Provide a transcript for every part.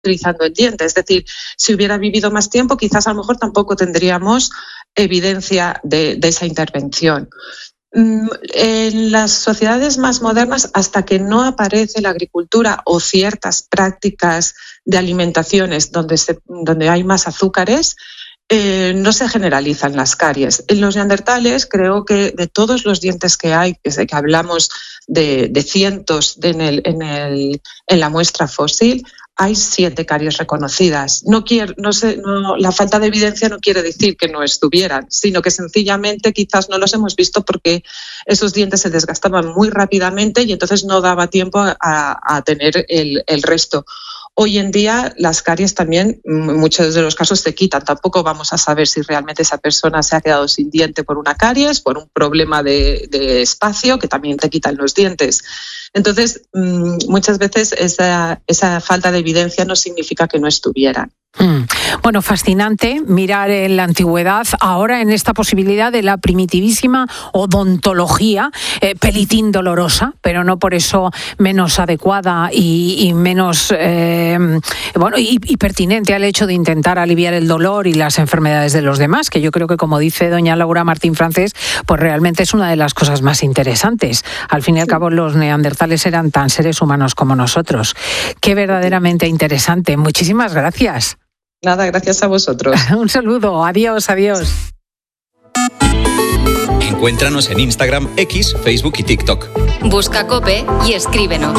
utilizando el diente. Es decir, si hubiera vivido más tiempo, quizás a lo mejor tampoco tendríamos evidencia de esa intervención. En las sociedades más modernas, hasta que no aparece la agricultura o ciertas prácticas de alimentaciones donde hay más azúcares, no se generalizan las caries. En los neandertales, creo que de todos los dientes que hay, desde que hablamos de cientos en la muestra fósil, hay 7 caries reconocidas. La falta de evidencia no quiere decir que no estuvieran, sino que sencillamente quizás no los hemos visto porque esos dientes se desgastaban muy rápidamente y entonces no daba tiempo a tener el resto. Hoy en día las caries también, en muchos de los casos, se quitan. Tampoco vamos a saber si realmente esa persona se ha quedado sin diente por una caries, por un problema de espacio, que también te quitan los dientes. Entonces, muchas veces esa falta de evidencia no significa que no estuvieran. Bueno, fascinante mirar en la antigüedad, ahora en esta posibilidad de la primitivísima odontología, pelitín dolorosa, pero no por eso menos adecuada y menos y pertinente al hecho de intentar aliviar el dolor y las enfermedades de los demás, que yo creo que, como dice doña Laura Martín Francés, pues realmente es una de las cosas más interesantes. Al fin y al cabo, los neandertales eran tan seres humanos como nosotros. Qué verdaderamente interesante. Muchísimas gracias. Nada, gracias a vosotros. Un saludo, adiós. Encuéntranos en Instagram, X, Facebook y TikTok. Busca COPE y escríbenos.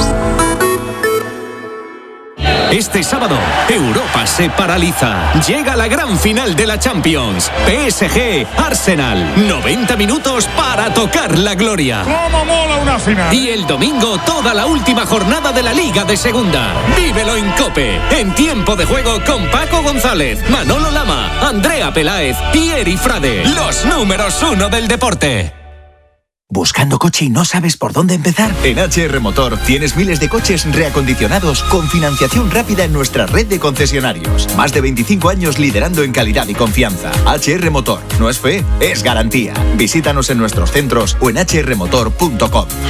Este sábado, Europa se paraliza. Llega la gran final de la Champions. PSG, Arsenal. 90 minutos para tocar la gloria. ¡Cómo mola una final! Y el domingo, toda la última jornada de la Liga de Segunda. Vívelo en COPE. En tiempo de juego con Paco González, Manolo Lama, Andrea Peláez y Eri Frade. Los números 1 del deporte. ¿Buscando coche y no sabes por dónde empezar? En HR Motor tienes miles de coches reacondicionados con financiación rápida en nuestra red de concesionarios. Más de 25 años liderando en calidad y confianza. HR Motor. No es fe, es garantía. Visítanos en nuestros centros o en hrmotor.com.